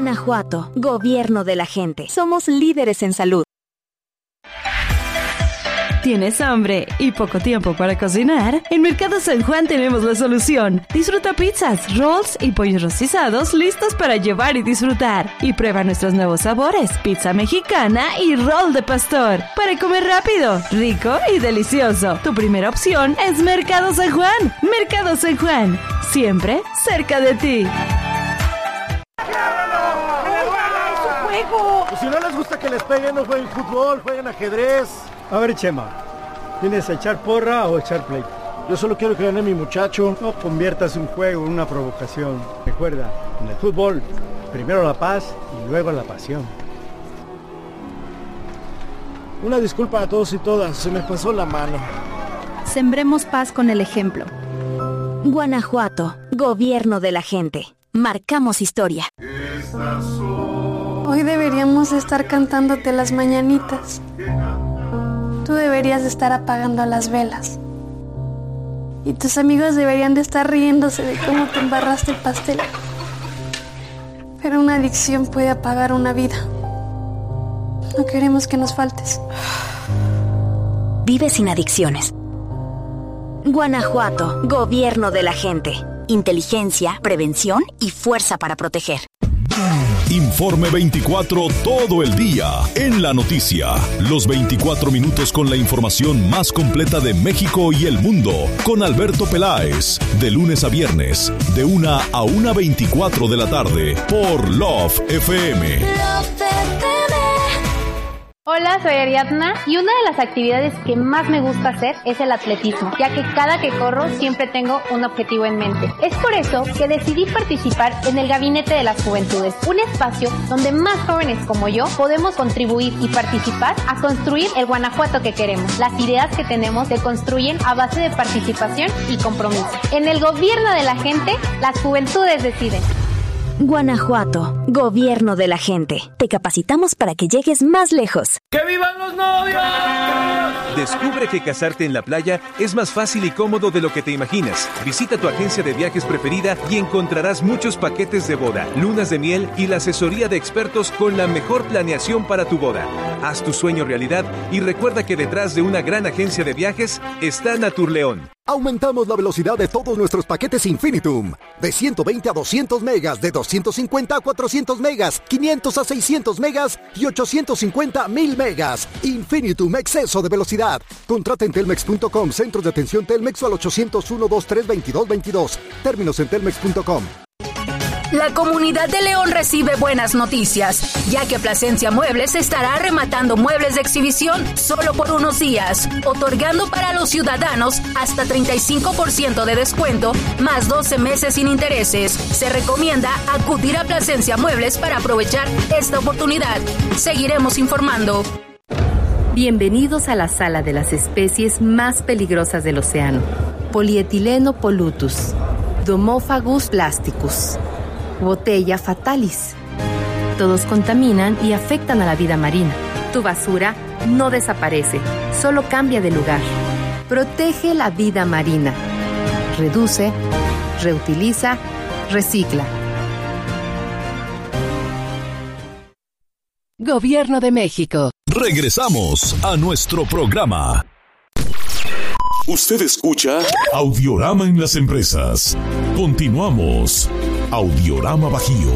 Guanajuato, gobierno de la gente. Somos líderes en salud. ¿Tienes hambre y poco tiempo para cocinar? En Mercado San Juan tenemos la solución. Disfruta pizzas, rolls y pollos rostizados listos para llevar y disfrutar. Y prueba nuestros nuevos sabores, pizza mexicana y roll de pastor. Para comer rápido, rico y delicioso. Tu primera opción es Mercado San Juan. Mercado San Juan, siempre cerca de ti. Pues si no les gusta que les peguen, no jueguen fútbol, jueguen ajedrez. A ver, Chema, ¿tienes a echar porra o echar pleito? Yo solo quiero que gane mi muchacho. No conviertas un juego en una provocación. Recuerda, en el fútbol, primero la paz y luego la pasión. Una disculpa a todos y todas, se me pasó la mano. Sembremos paz con el ejemplo. Guanajuato, gobierno de la gente. Marcamos historia. Hoy deberíamos estar cantándote las mañanitas. Tú deberías de estar apagando las velas. Y tus amigos deberían de estar riéndose de cómo te embarraste el pastel. Pero una adicción puede apagar una vida. No queremos que nos faltes. Vive sin adicciones. Guanajuato, gobierno de la gente. Inteligencia, prevención y fuerza para proteger. Informe 24 todo el día en la noticia. Los 24 minutos con la información más completa de México y el mundo. Con Alberto Peláez. De lunes a viernes, de 1 a 1:24 de la tarde. Por Love FM. Hola, soy Ariadna y una de las actividades que más me gusta hacer es el atletismo, ya que cada que corro siempre tengo un objetivo en mente. Es por eso que decidí participar en el Gabinete de las Juventudes, un espacio donde más jóvenes como yo podemos contribuir y participar a construir el Guanajuato que queremos. Las ideas que tenemos se construyen a base de participación y compromiso. En el gobierno de la gente, las juventudes deciden. Guanajuato, gobierno de la gente. Te capacitamos para que llegues más lejos. ¡Que vivan los novios! Descubre que casarte en la playa es más fácil y cómodo de lo que te imaginas. Visita tu agencia de viajes preferida y encontrarás muchos paquetes de boda, lunas de miel y la asesoría de expertos con la mejor planeación para tu boda. Haz tu sueño realidad y recuerda que detrás de una gran agencia de viajes está Naturleón. Aumentamos la velocidad de todos nuestros paquetes Infinitum. De 120 a 200 megas, de 250 a 400 megas, 500 a 600 megas y 850 a 1000 megas. Infinitum, exceso de velocidad. Contrata en telmex.com, centros de atención Telmex o al 801-232-2222. Términos en telmex.com. La comunidad de León recibe buenas noticias, ya que Plasencia Muebles estará rematando muebles de exhibición solo por unos días, otorgando para los ciudadanos hasta 35% de descuento, más 12 meses sin intereses. Se recomienda acudir a Plasencia Muebles para aprovechar esta oportunidad. Seguiremos informando. Bienvenidos a la sala de las especies más peligrosas del océano. Polietileno pollutus, Domophagus plasticus, Botella fatalis. Todos contaminan y afectan a la vida marina. Tu basura no desaparece, solo cambia de lugar. Protege la vida marina. Reduce, reutiliza, recicla. Gobierno de México. Regresamos a nuestro programa. Usted escucha Audiorama en las empresas. Continuamos. Audiorama Bajío.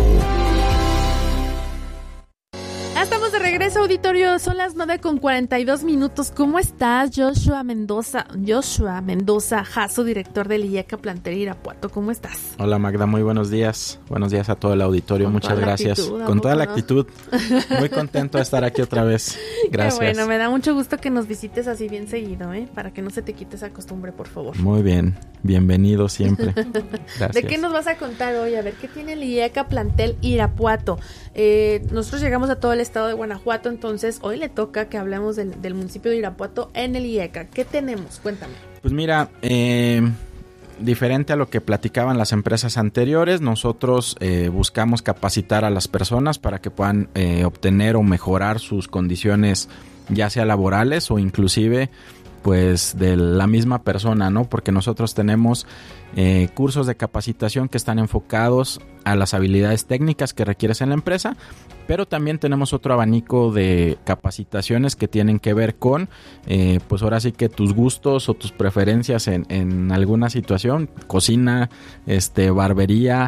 Estamos de regreso, auditorio. Son las 9:42. ¿Cómo estás, Joshua Mendoza? Joshua Mendoza Jasso, director del IECA Plantel Irapuato. ¿Cómo estás? Hola, Magda, muy buenos días. Buenos días a todo el auditorio. Muchas gracias. Con toda la actitud. Muy contento de estar aquí otra vez. Gracias. Qué bueno, me da mucho gusto que nos visites así bien seguido, para que no se te quite esa costumbre, por favor. Muy bien. Bienvenido siempre. Gracias. ¿De qué nos vas a contar hoy? A ver, ¿qué tiene el IECA Plantel Irapuato? Nosotros llegamos a todo el estado de Guanajuato, entonces hoy le toca que hablemos del municipio de Irapuato en el IECA. ¿Qué tenemos? Cuéntame. Pues mira, diferente a lo que platicaban las empresas anteriores, nosotros buscamos capacitar a las personas para que puedan obtener o mejorar sus condiciones, ya sea laborales o inclusive pues de la misma persona, ¿no? Porque nosotros tenemos cursos de capacitación que están enfocados a las habilidades técnicas que requieres en la empresa, pero también tenemos otro abanico de capacitaciones que tienen que ver con, pues ahora sí que tus gustos o tus preferencias en alguna situación, cocina, barbería,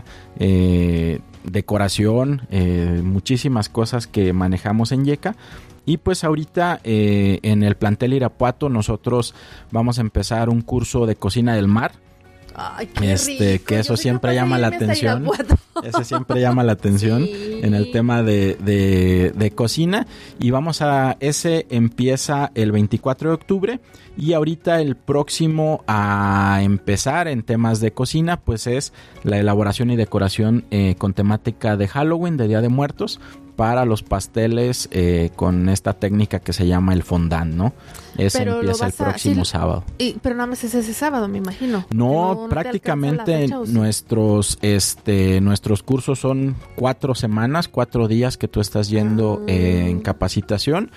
decoración, muchísimas cosas que manejamos en YECA. Y pues ahorita en el plantel Irapuato nosotros vamos a empezar un curso de cocina del mar. Ay, qué rico. Que eso siempre llama la atención. Ese siempre llama la atención en el tema de cocina. Y ese empieza el 24 de octubre. Y ahorita el próximo a empezar en temas de cocina, pues es la elaboración y decoración con temática de Halloween, de Día de Muertos, para los pasteles con esta técnica que se llama el fondant, ¿no? Ese empieza el próximo sábado. Pero nada más es ese sábado, me imagino. No, prácticamente nuestros cursos son 4 semanas, 4 días que tú estás yendo en capacitación,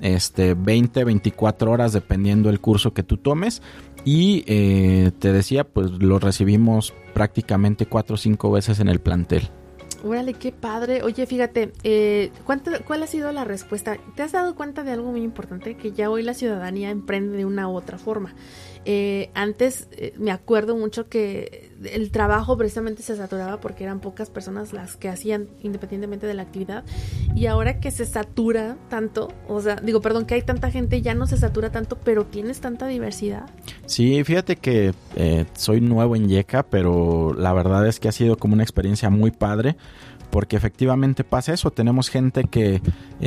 20, 24 horas dependiendo del curso que tú tomes. Y te decía, pues lo recibimos prácticamente 4 o 5 veces en el plantel. Órale, qué padre. Oye, fíjate, ¿cuál ha sido la respuesta? ¿Te has dado cuenta de algo muy importante? Que ya hoy la ciudadanía emprende de una u otra forma. Antes me acuerdo mucho que el trabajo precisamente se saturaba porque eran pocas personas las que hacían independientemente de la actividad, y ahora que se satura tanto, que hay tanta gente, ya no se satura tanto, pero tienes tanta diversidad. Sí, fíjate que soy nuevo en YECA, pero la verdad es que ha sido como una experiencia muy padre, porque efectivamente pasa eso. Tenemos gente que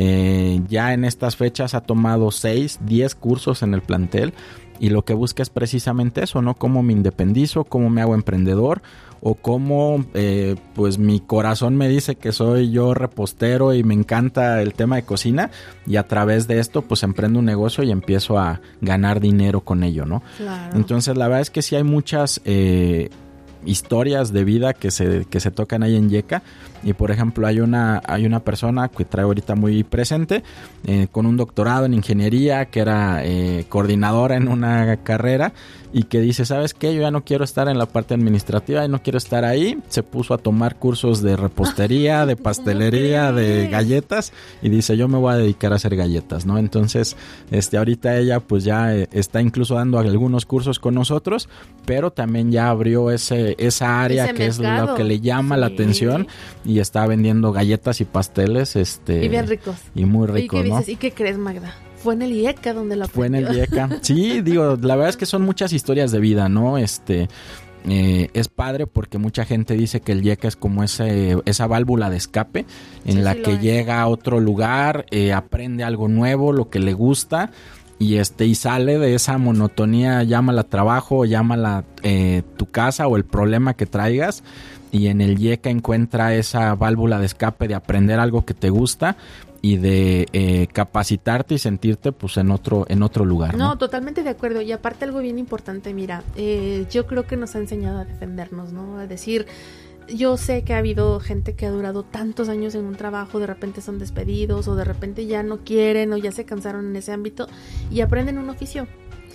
ya en estas fechas ha tomado 6, 10 cursos en el plantel, y lo que busca es precisamente eso, ¿no? Cómo me independizo, cómo me hago emprendedor, o cómo pues mi corazón me dice que soy yo repostero y me encanta el tema de cocina, y a través de esto pues emprendo un negocio y empiezo a ganar dinero con ello, ¿no? Claro. Entonces la verdad es que sí hay muchas historias de vida que se tocan ahí en YECA. Y por ejemplo hay una persona que traigo ahorita muy presente, con un doctorado en ingeniería, que era coordinadora en una carrera, y que dice, ¿sabes qué? Yo ya no quiero estar en la parte administrativa y no quiero estar ahí. Se puso a tomar cursos de repostería, de pastelería, de galletas, y dice, yo me voy a dedicar a hacer galletas, ¿no? Entonces, ahorita ella pues ya está incluso dando algunos cursos con nosotros, pero también ya abrió esa área que mercado. Es lo que le llama la atención, y está vendiendo galletas y pasteles, y bien ricos. Y muy ricos, ¿Y qué ¿no? dices? ¿Y qué crees, Magda? Fue en el IECA donde lo aprendió. Fue en el IECA. Sí, digo, la verdad es que son muchas historias de vida, ¿no? Es padre porque mucha gente dice que el YECA es como esa válvula de escape en la que llega a otro lugar, aprende algo nuevo, lo que le gusta, y sale de esa monotonía, llámala trabajo, llámala tu casa o el problema que traigas, y en el YECA encuentra esa válvula de escape de aprender algo que te gusta y de capacitarte y sentirte pues en otro lugar, ¿no? No, totalmente de acuerdo. Y aparte algo bien importante, mira, yo creo que nos ha enseñado a defendernos, ¿no? A decir, yo sé que ha habido gente que ha durado tantos años en un trabajo, de repente son despedidos, o de repente ya no quieren, o ya se cansaron en ese ámbito, y aprenden un oficio.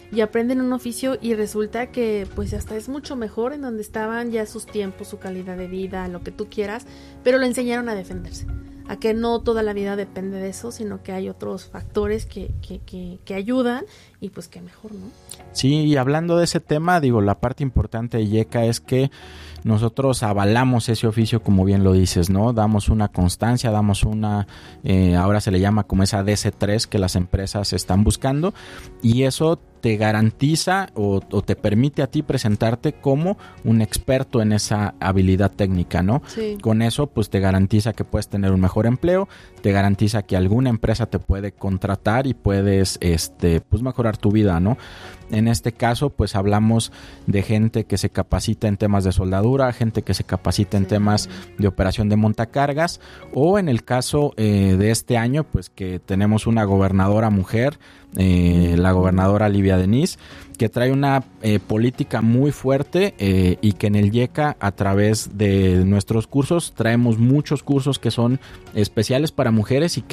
Y resulta que pues hasta es mucho mejor en donde estaban ya sus tiempos, su calidad de vida, lo que tú quieras, pero lo enseñaron a defenderse, a que no toda la vida depende de eso, sino que hay otros factores que ayudan, y pues que mejor, ¿no? Sí, y hablando de ese tema, digo, la parte importante de YECA es que nosotros avalamos ese oficio, como bien lo dices, ¿no? Damos una constancia, damos ahora se le llama como esa DC3 que las empresas están buscando, y eso te garantiza o te permite a ti presentarte como un experto en esa habilidad técnica, ¿no? Sí. Con eso pues te garantiza que puedes tener un mejor empleo, te garantiza que alguna empresa te puede contratar y puedes pues mejorar tu vida, ¿no? En este caso pues hablamos de gente que se capacita en temas de soldadura, gente que se capacita en temas de operación de montacargas, o en el caso de este año pues que tenemos una gobernadora mujer, la gobernadora Livia Denis, que trae una política muy fuerte, y que en el YECA a través de nuestros cursos traemos muchos cursos que son especiales para mujeres y que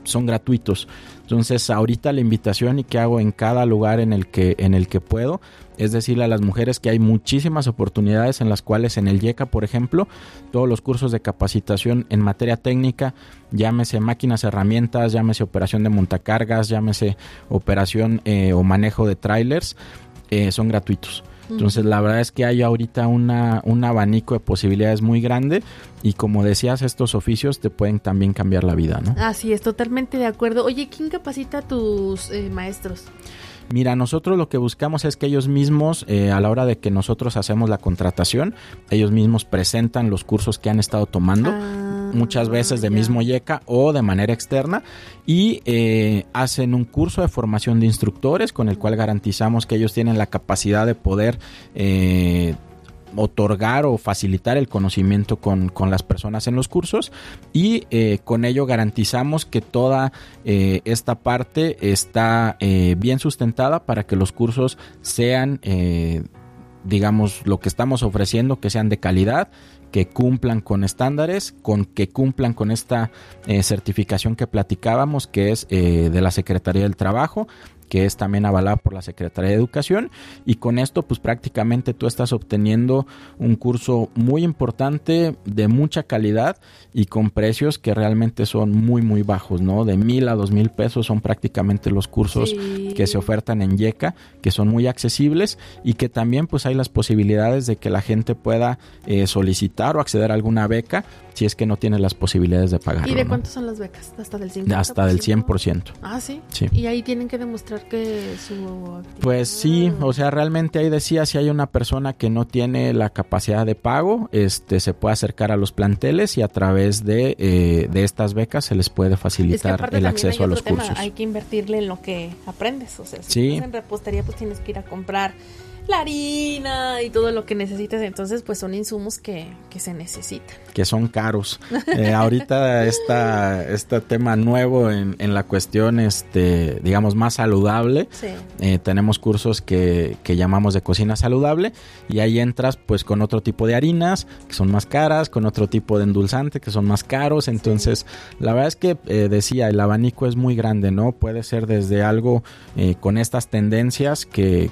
son gratuitos. Entonces ahorita la invitación y que hago en cada lugar en el que puedo es decirle a las mujeres que hay muchísimas oportunidades en las cuales en el IECA, por ejemplo, todos los cursos de capacitación en materia técnica, llámese máquinas, herramientas, llámese operación de montacargas, llámese operación o manejo de trailers, son gratuitos. Entonces la verdad es que hay ahorita un abanico de posibilidades muy grande y como decías, estos oficios te pueden también cambiar la vida, ¿no? Así es, totalmente de acuerdo. Oye, ¿quién capacita a tus maestros? Mira, nosotros lo que buscamos es que ellos mismos, a la hora de que nosotros hacemos la contratación, ellos mismos presentan los cursos que han estado tomando, muchas veces de mismo IECA o de manera externa, y hacen un curso de formación de instructores con el cual garantizamos que ellos tienen la capacidad de poder otorgar o facilitar el conocimiento con las personas en los cursos y con ello garantizamos que toda esta parte está bien sustentada para que los cursos sean digamos lo que estamos ofreciendo, que sean de calidad, que cumplan con estándares, que cumplan con esta certificación que platicábamos, que es de la Secretaría del Trabajo, que es también avalada por la Secretaría de Educación, y con esto pues prácticamente tú estás obteniendo un curso muy importante, de mucha calidad y con precios que realmente son muy muy bajos, ¿no? De 1,000 a 2,000 pesos son prácticamente los cursos que se ofertan en IECA, que son muy accesibles y que también pues hay las posibilidades de que la gente pueda solicitar o acceder a alguna beca si es que no tiene las posibilidades de pagarlo. ¿Y de ¿no? cuánto son las becas? ¿Hasta del 50%? Hasta del 100%. Ah, ¿sí? Sí. Y ahí tienen que demostrar que su... Pues sí, o sea, realmente ahí decía, si hay una persona que no tiene la capacidad de pago, se puede acercar a los planteles y a través de estas becas se les puede facilitar el acceso a los cursos. Hay que invertirle en lo que aprendes, o sea, si sí. estás en repostería pues tienes que ir a comprar la harina y todo lo que necesitas, entonces pues son insumos que se necesitan. Que son caros. Ahorita este tema nuevo en la cuestión, digamos, más saludable. Sí. Tenemos cursos que llamamos de cocina saludable y ahí entras pues con otro tipo de harinas que son más caras, con otro tipo de endulzante que son más caros. Entonces, la verdad es que decía, el abanico es muy grande, ¿no? Puede ser desde algo con estas tendencias que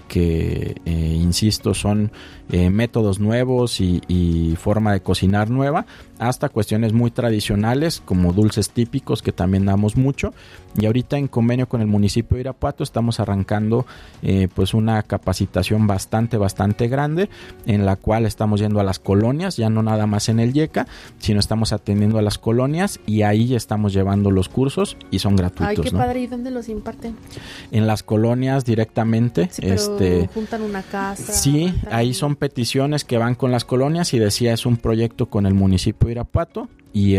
insisto, son métodos nuevos y forma de cocinar nueva, hasta cuestiones muy tradicionales como dulces típicos que también damos mucho. Y ahorita en convenio con el municipio de Irapuato estamos arrancando pues una capacitación bastante grande en la cual estamos yendo a las colonias, ya no nada más en el IECA, sino estamos atendiendo a las colonias y ahí estamos llevando los cursos y son gratuitos. Ay, qué ¿no? padre. ¿Y dónde los imparten? En las colonias directamente. Sí, pero juntan una casa. Sí, ahí son peticiones que van con las colonias y decía, es un proyecto con el municipio de Irapuato.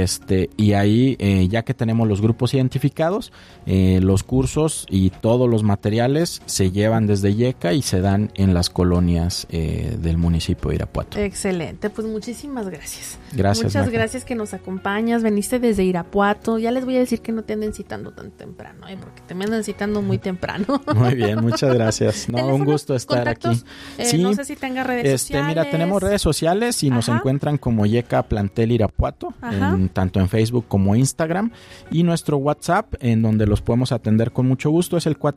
Y ahí ya que tenemos los grupos identificados, los cursos y todos los materiales se llevan desde IECA y se dan en las colonias del municipio de Irapuato. Excelente, pues muchísimas gracias. Gracias. Muchas Maca. gracias que nos acompañas, veniste desde Irapuato. Ya les voy a decir que no te anden citando tan temprano, porque te me andan citando muy temprano. Muy bien, muchas gracias. No, un gusto estar aquí. Sí, no sé si tenga redes sociales. Mira, tenemos redes sociales y nos encuentran como IECA Plantel Irapuato. Tanto en Facebook como Instagram, y nuestro WhatsApp en donde los podemos atender con mucho gusto es el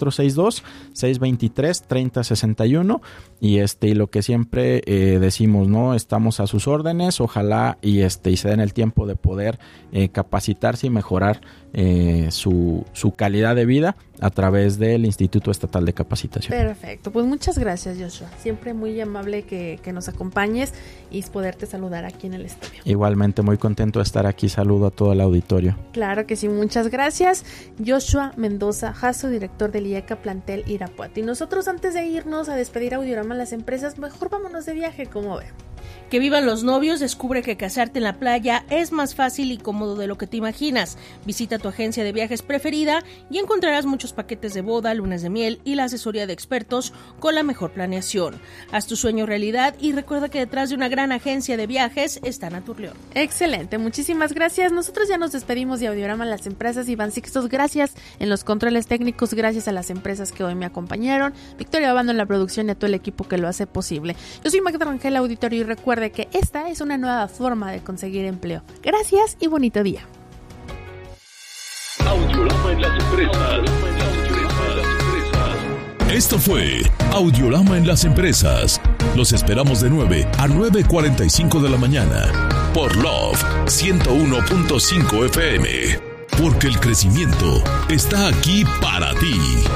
462-623-3061 y lo que siempre decimos, ¿no? Estamos a sus órdenes, ojalá y se den el tiempo de poder capacitarse y mejorar su calidad de vida a través del Instituto Estatal de Capacitación. Perfecto, pues muchas gracias, Joshua. Siempre muy amable que nos acompañes y poderte saludar aquí en el estudio. Igualmente, muy contento de estar aquí. Saludo a todo el auditorio. Claro que sí, muchas gracias. Joshua Mendoza Jasso, director del IECA Plantel Irapuato. Y nosotros, antes de irnos a despedir Audiorama a las empresas, mejor vámonos de viaje, como ven. Que vivan los novios, descubre que casarte en la playa es más fácil y cómodo de lo que te imaginas. Visita tu agencia de viajes preferida y encontrarás muchos paquetes de boda, lunas de miel y la asesoría de expertos con la mejor planeación. Haz tu sueño realidad y recuerda que detrás de una gran agencia de viajes está Naturleón. Excelente, muchísimas gracias. Nosotros ya nos despedimos de Audiorama las empresas. Iván Sixtos, gracias en los controles técnicos, gracias a las empresas que hoy me acompañaron. Victoria Obando en la producción y a todo el equipo que lo hace posible. Yo soy Magda Rangel, auditorio, y recuerde que esta es una nueva forma de conseguir empleo. Gracias y bonito día. Audiorama Esto fue Audiorama en las empresas. Los esperamos de 9 a 9:45 de la mañana por Love 101.5 FM. Porque el crecimiento está aquí para ti.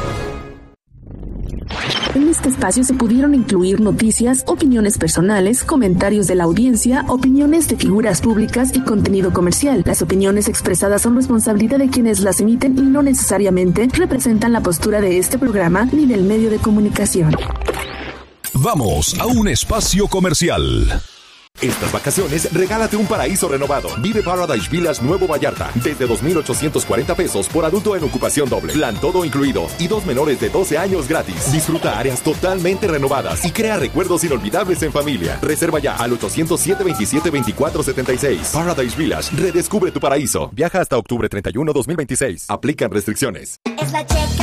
En este espacio se pudieron incluir noticias, opiniones personales, comentarios de la audiencia, opiniones de figuras públicas y contenido comercial. Las opiniones expresadas son responsabilidad de quienes las emiten y no necesariamente representan la postura de este programa ni del medio de comunicación. Vamos a un espacio comercial. Estas vacaciones, regálate un paraíso renovado. Vive Paradise Village Nuevo Vallarta. Desde 2,840 pesos por adulto en ocupación doble. Plan todo incluido. Y 2 menores de 12 años gratis. Disfruta áreas totalmente renovadas. Y crea recuerdos inolvidables en familia. Reserva ya al 807-27-2476. Paradise Village. Redescubre tu paraíso. Viaja hasta octubre 31, 2026. Aplican restricciones. Es la checa